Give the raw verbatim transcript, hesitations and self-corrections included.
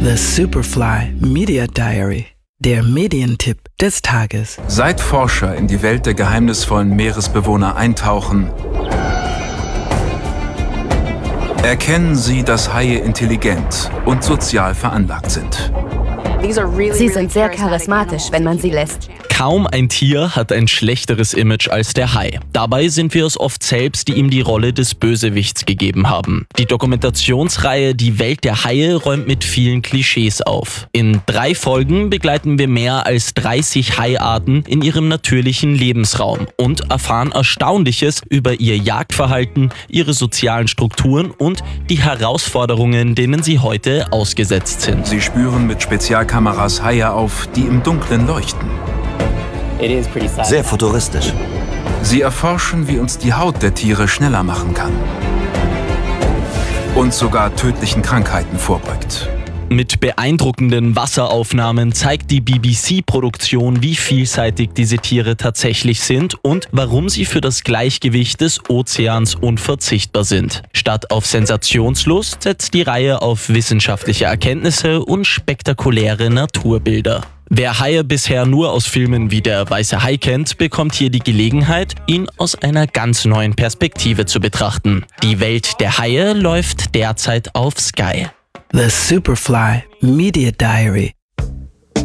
The Superfly Media Diary, der Medientipp des Tages. Seit Forscher in die Welt der geheimnisvollen Meeresbewohner eintauchen, erkennen sie, dass Haie intelligent und sozial veranlagt sind. Sie sind sehr charismatisch, wenn man sie lässt. Kaum ein Tier hat ein schlechteres Image als der Hai. Dabei sind wir es oft selbst, die ihm die Rolle des Bösewichts gegeben haben. Die Dokumentationsreihe Die Welt der Haie räumt mit vielen Klischees auf. In drei Folgen begleiten wir mehr als dreißig Haiarten in ihrem natürlichen Lebensraum und erfahren Erstaunliches über ihr Jagdverhalten, ihre sozialen Strukturen und die Herausforderungen, denen sie heute ausgesetzt sind. Sie spüren mit Spezialkameras Haie auf, die im Dunkeln leuchten. Sehr futuristisch. Sie erforschen, wie uns die Haut der Tiere schneller machen kann und sogar tödlichen Krankheiten vorbeugt. Mit beeindruckenden Wasseraufnahmen zeigt die B B C-Produktion, wie vielseitig diese Tiere tatsächlich sind und warum sie für das Gleichgewicht des Ozeans unverzichtbar sind. Statt auf Sensationslust setzt die Reihe auf wissenschaftliche Erkenntnisse und spektakuläre Naturbilder. Wer Haie bisher nur aus Filmen wie Der weiße Hai kennt, bekommt hier die Gelegenheit, ihn aus einer ganz neuen Perspektive zu betrachten. Die Welt der Haie läuft derzeit auf Sky. The Superfly Media Diary.